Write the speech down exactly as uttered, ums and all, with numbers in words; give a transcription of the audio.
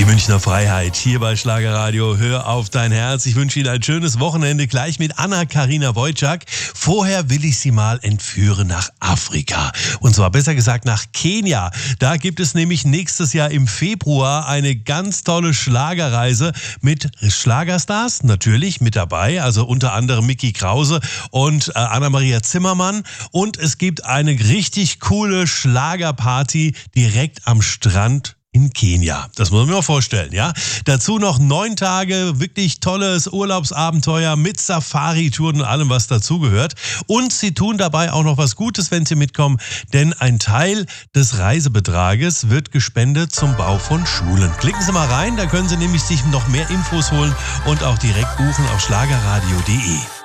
Münchner Freiheit hier bei Schlagerradio. Hör auf dein Herz. Ich wünsche Ihnen ein schönes Wochenende gleich mit Anna-Karina Wojcik. Vorher will ich Sie mal entführen nach Afrika. Und zwar besser gesagt nach Kenia. Da gibt es nämlich nächstes Jahr im Februar eine ganz tolle Schlagerreise mit Schlagerstars natürlich mit dabei. Also unter anderem Micky Krause und äh, Anna-Maria Zimmermann. Und es gibt eine richtig coole Schlagerparty direkt am Strand in Kenia. Das muss man mir mal vorstellen, ja. Dazu noch neun Tage, wirklich tolles Urlaubsabenteuer mit Safari-Touren und allem, was dazugehört. Und sie tun dabei auch noch was Gutes, wenn sie mitkommen, denn ein Teil des Reisebetrages wird gespendet zum Bau von Schulen. Klicken Sie mal rein, da können Sie nämlich sich noch mehr Infos holen und auch direkt buchen auf schlagerradio punkt de.